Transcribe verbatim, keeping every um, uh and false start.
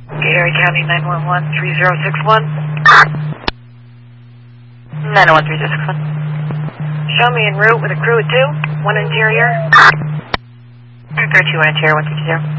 Gary County nine one one three zero six one. nine one one three zero six one. Show me en route with a crew of two, one interior. Crew two, one interior, one six zero.